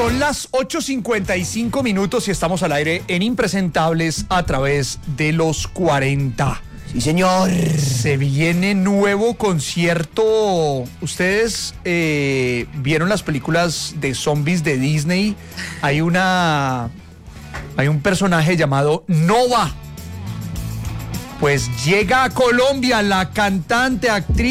Son las 8:55 y estamos al aire en Impresentables a través de los 40. Sí, señor. Se viene nuevo concierto. ¿Ustedes vieron las películas de zombies de Disney? Hay un personaje llamado Nova. Pues llega a Colombia la cantante, actriz